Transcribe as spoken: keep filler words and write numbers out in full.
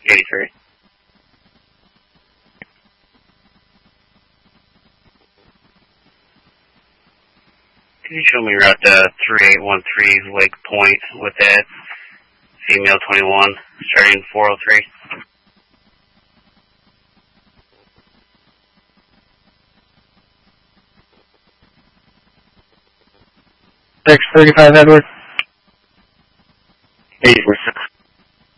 eighty-three. Can you show me route to three eight one three Lake Point with that female twenty-one starting four oh three? six thirty-five Edward.